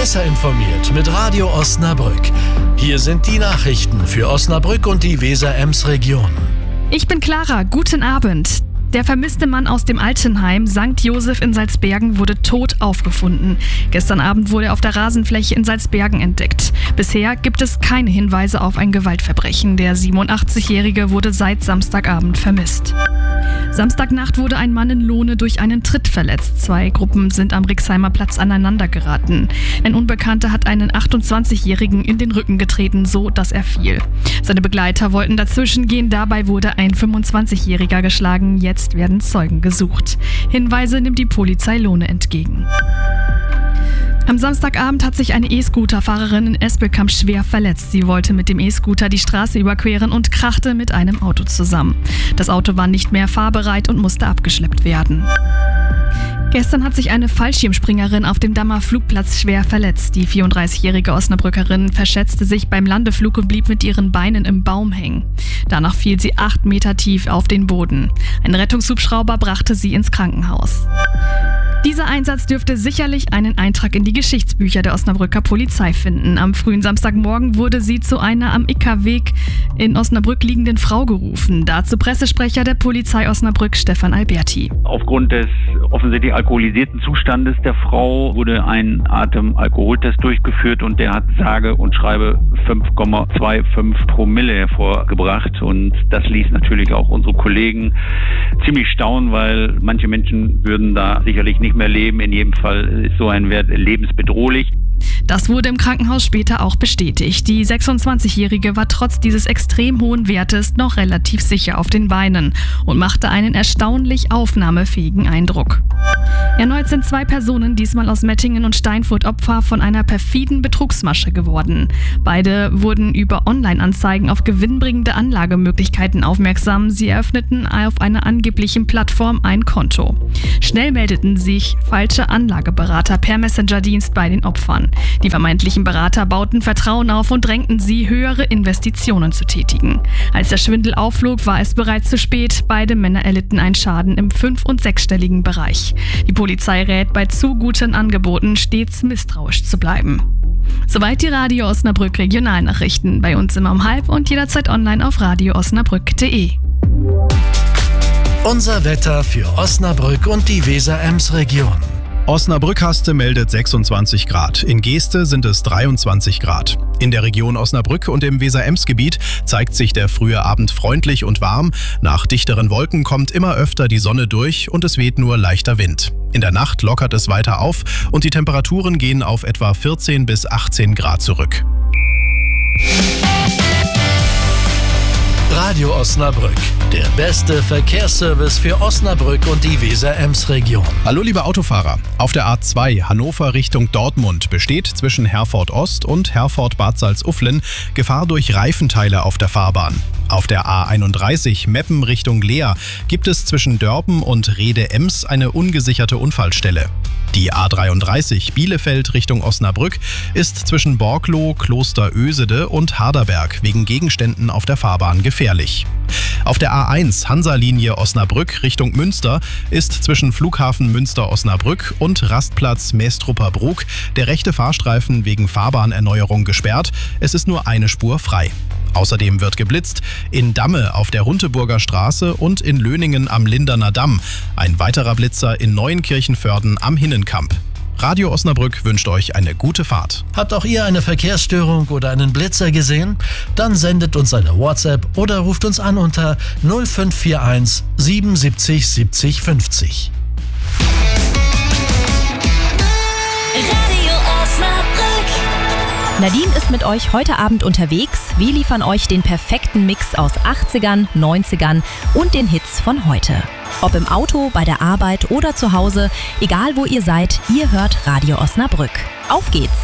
Besser informiert mit Radio Osnabrück. Hier sind die Nachrichten für Osnabrück und die Weser-Ems-Region. Ich bin Clara, guten Abend. Der vermisste Mann aus dem Altenheim St. Josef in Salzbergen wurde tot aufgefunden. Gestern Abend wurde er auf der Rasenfläche in Salzbergen entdeckt. Bisher gibt es keine Hinweise auf ein Gewaltverbrechen. Der 87-Jährige wurde seit Samstagabend vermisst. Samstagnacht wurde ein Mann in Lohne durch einen Tritt verletzt. 2 Gruppen sind am Rixheimer Platz aneinander geraten. Ein Unbekannter hat einen 28-Jährigen in den Rücken getreten, so dass er fiel. Seine Begleiter wollten dazwischen gehen, dabei wurde ein 25-Jähriger geschlagen. Jetzt werden Zeugen gesucht. Hinweise nimmt die Polizei Lohne entgegen. Am Samstagabend hat sich eine E-Scooter-Fahrerin in Espelkamp schwer verletzt. Sie wollte mit dem E-Scooter die Straße überqueren und krachte mit einem Auto zusammen. Das Auto war nicht mehr fahrbereit und musste abgeschleppt werden. Gestern hat sich eine Fallschirmspringerin auf dem Dammer Flugplatz schwer verletzt. Die 34-jährige Osnabrückerin verschätzte sich beim Landeflug und blieb mit ihren Beinen im Baum hängen. Danach fiel sie 8 Meter tief auf den Boden. Ein Rettungshubschrauber brachte sie ins Krankenhaus. Dieser Einsatz dürfte sicherlich einen Eintrag in die Geschichtsbücher der Osnabrücker Polizei finden. Am frühen Samstagmorgen wurde sie zu einer am Ickerweg in Osnabrück liegenden Frau gerufen. Dazu Pressesprecher der Polizei Osnabrück, Stefan Alberti. Aufgrund des offensichtlich alkoholisierten Zustandes der Frau wurde ein Atemalkoholtest durchgeführt und der hat sage und schreibe 5,25 Promille hervorgebracht. Und das ließ natürlich auch unsere Kollegen ziemlich staunen, weil manche Menschen würden da sicherlich nicht mehr leben. In jedem Fall ist so ein Wert lebensbedrohlich. Das wurde im Krankenhaus später auch bestätigt. Die 26-Jährige war trotz dieses extrem hohen Wertes noch relativ sicher auf den Beinen und machte einen erstaunlich aufnahmefähigen Eindruck. Erneut sind 2 Personen, diesmal aus Mettingen und Steinfurt, Opfer von einer perfiden Betrugsmasche geworden. Beide wurden über Online-Anzeigen auf gewinnbringende Anlagemöglichkeiten aufmerksam. Sie eröffneten auf einer angeblichen Plattform ein Konto. Schnell meldeten sich falsche Anlageberater per Messenger-Dienst bei den Opfern. Die vermeintlichen Berater bauten Vertrauen auf und drängten sie, höhere Investitionen zu tätigen. Als der Schwindel aufflog, war es bereits zu spät. Beide Männer erlitten einen Schaden im 5- und 6-stelligen Bereich. Die Polizei rät, bei zu guten Angeboten stets misstrauisch zu bleiben. Soweit die Radio Osnabrück Regionalnachrichten. Bei uns immer um 12 und jederzeit online auf radioosnabrück.de. Unser Wetter für Osnabrück und die Weser-Ems-Region. Osnabrück-Haste meldet 26 Grad. In Geeste sind es 23 Grad. In der Region Osnabrück und im Weser-Ems-Gebiet zeigt sich der frühe Abend freundlich und warm. Nach dichteren Wolken kommt immer öfter die Sonne durch und es weht nur leichter Wind. In der Nacht lockert es weiter auf und die Temperaturen gehen auf etwa 14 bis 18 Grad zurück. Radio Osnabrück, der beste Verkehrsservice für Osnabrück und die Weser-Ems-Region. Hallo liebe Autofahrer, auf der A2 Hannover Richtung Dortmund besteht zwischen Herford Ost und Herford Bad Salzuflen Gefahr durch Reifenteile auf der Fahrbahn. Auf der A31 Meppen Richtung Leer gibt es zwischen Dörpen und Rhede-Ems eine ungesicherte Unfallstelle. Die A33 Bielefeld Richtung Osnabrück ist zwischen Borgloh, Kloster Ösede und Harderberg wegen Gegenständen auf der Fahrbahn gefährlich. Auf der A1 Hansa-Linie Osnabrück Richtung Münster ist zwischen Flughafen Münster-Osnabrück und Rastplatz Mestrupper-Brug der rechte Fahrstreifen wegen Fahrbahnerneuerung gesperrt. Es ist nur eine Spur frei. Außerdem wird geblitzt in Damme auf der Runteburger Straße und in Löningen am Linderner Damm. Ein weiterer Blitzer in Neuenkirchenvörden am Hinnenkamp. Radio Osnabrück wünscht euch eine gute Fahrt. Habt auch ihr eine Verkehrsstörung oder einen Blitzer gesehen? Dann sendet uns eine WhatsApp oder ruft uns an unter 0541 77 70 50. Radio Osnabrück. Nadine ist mit euch heute Abend unterwegs. Wir liefern euch den perfekten Mix aus 80ern, 90ern und den Hits von heute. Ob im Auto, bei der Arbeit oder zu Hause, egal wo ihr seid, ihr hört Radio Osnabrück. Auf geht's!